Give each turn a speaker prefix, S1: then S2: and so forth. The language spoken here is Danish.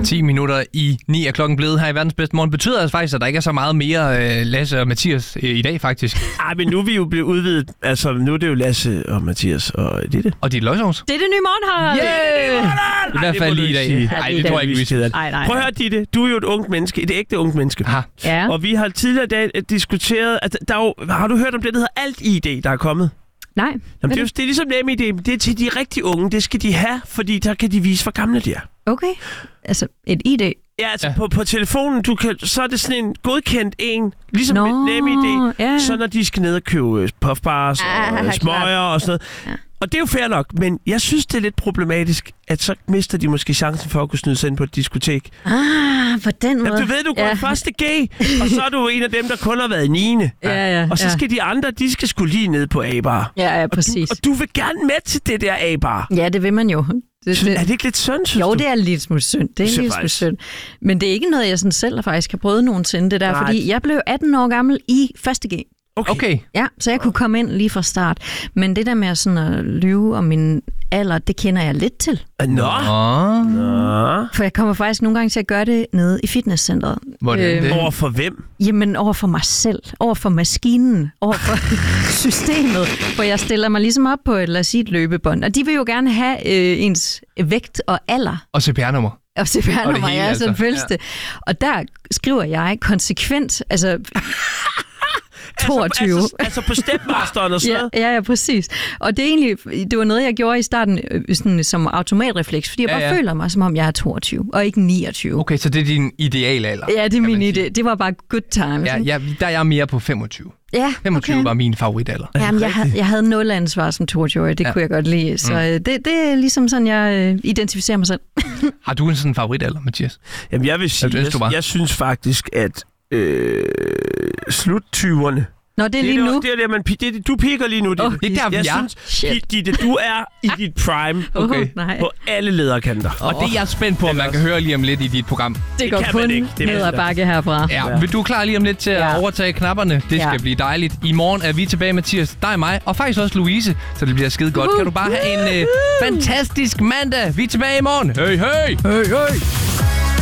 S1: 10 minutter i 9 er klokken blevet her i Verdens Bedste Morgen. Betyder altså faktisk, at der ikke er så meget mere Lasse og Mathias i dag, faktisk.
S2: Ej, men nu er vi jo blevet udvidet. Altså, nu er det jo Lasse og Mathias og Ditte.
S1: Og dit løgsovs.
S3: Det er det nye morgenhold.
S1: I hvert fald lige i dag. Nej, det tror jeg ikke, vi skal.
S3: Nej.
S2: Prøv at høre, Ditte. Du er jo et ungt menneske. Et ægte ungt menneske.
S3: Ja.
S2: Og vi har tidligere dag diskuteret... At der er jo, har du hørt om det, der hedder Alt-ID, der er kommet?
S3: Nej.
S2: Jamen, det er ligesom NemID. Det er til de rigtig unge. Det skal de have, fordi der kan de vise, hvor gamle de er.
S3: Okay. Altså, et ID.
S2: Ja, altså på telefonen, så er det sådan en godkendt en, ligesom med NemID.
S3: Ja.
S2: Så når de skal ned og købe puffbars og smøger og sådan noget. Ja. Og det er jo fair nok, men jeg synes, det er lidt problematisk, at så mister de måske chancen for at kunne snyde sig ind på et diskotek.
S3: På den måde.
S2: Jamen, du ved, du går i første G, og så er du en af dem, der kun har været i 9.
S3: Ja.
S2: Og så skal de andre, de skal sgu lige ned på A-bar.
S3: Ja, præcis.
S2: Og du vil gerne med til det der A-bar.
S3: Ja, det vil man jo.
S2: Er det ikke lidt synd, synes
S3: jo,
S2: du?
S3: det er lidt smule synd. Det er en lille smule synd. Men det er ikke noget, jeg sådan selv faktisk har prøvet nogensinde, det der. Nej. Fordi jeg blev 18 år gammel i første G.
S1: Okay.
S3: Ja, så jeg kunne komme ind lige fra start. Men det der med sådan at lyve om min alder, det kender jeg lidt til.
S2: Nå.
S3: For jeg kommer faktisk nogle gange til at gøre det nede i fitnesscenteret.
S1: Hvordan det?
S2: Over for hvem?
S3: Jamen, over for mig selv. Over for maskinen. Over for systemet. For jeg stiller mig ligesom op på et løbebånd. Og de vil jo gerne have ens vægt og alder.
S1: Og CPR-nummer.
S3: Og CPR-nummer, ja,
S1: altså.
S3: selvfølgelig. Ja. Og der skriver jeg konsekvent, altså 22.
S2: Altså på stepmasteren og sådan noget?
S3: Ja, præcis. Og det er egentlig, det var noget, jeg gjorde i starten sådan, som automatrefleks, fordi jeg bare føler mig, som om jeg er 22, og ikke 29.
S1: Okay, så det er din idealalder?
S3: Ja, det er min idé. Det var bare good time.
S1: Ja, der er jeg mere på 25.
S3: Ja,
S1: 25 var min favoritalder.
S3: Jamen, jeg havde 0 ansvar som 22-årig, det kunne jeg godt lide. Så det er ligesom sådan, jeg identificerer mig selv.
S1: Har du en sådan favoritalder, Mathias?
S2: Jamen, jeg vil sige, jeg synes faktisk, at slut 20'erne.
S3: Nå, det er lige nu.
S2: Du piker lige nu.
S1: Det er der,
S2: jeg synes, Ditte, du er i dit prime på alle lederkanter.
S1: Og det er jeg spændt på, om man kan høre lige om lidt i dit program.
S3: Det går kun ned ad bakke herfra.
S1: Ja, vil du klar lige om lidt til at overtage knapperne? Det skal blive dejligt. I morgen er vi tilbage, Mathias, dig og mig, og faktisk også Louise, så det bliver skide godt. Kan du bare have en fantastisk mandag. Vi er tilbage i morgen. Hey, hey!
S2: Hey, hey!